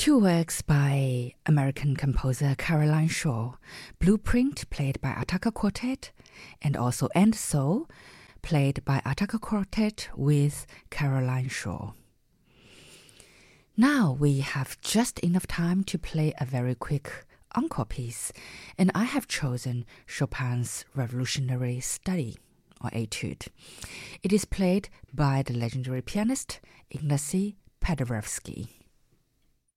Two works by American composer Caroline Shaw, Blueprint, played by Attacca Quartet, and also End Soul, played by Attacca Quartet with Caroline Shaw. Now we have just enough time to play a very quick encore piece, and I have chosen Chopin's Revolutionary Study, or Etude. It is played by the legendary pianist Ignacy Paderewski.